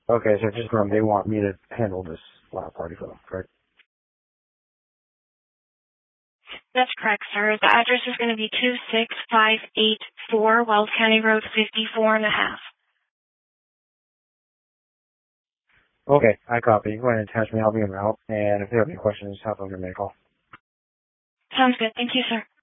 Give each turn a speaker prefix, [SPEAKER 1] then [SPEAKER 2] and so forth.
[SPEAKER 1] Okay, so just they want me to handle this flower party for them, correct?
[SPEAKER 2] That's correct, sir. The address is going to be 26584 Wells County Road 54 and a half.
[SPEAKER 1] Okay, I copy. Go ahead and attach me. I'll be en route. And if you have any questions, have them give me a call.
[SPEAKER 2] Sounds good. Thank you, sir.